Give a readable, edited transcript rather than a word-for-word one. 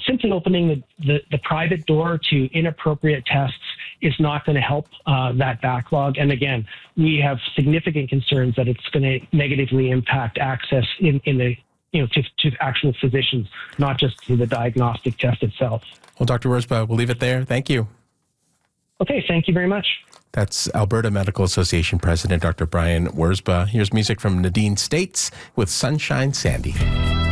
simply opening the private door to inappropriate tests is not going to help that backlog. And again, we have significant concerns that it's going to negatively impact access in the to actual physicians, not just to the diagnostic test itself. Well, Dr. Worsba, we'll leave it there. Thank you. Okay, thank you very much. That's Alberta Medical Association President Dr. Brian Worsba. Here's music from Nadine States with Sunshine Sandy.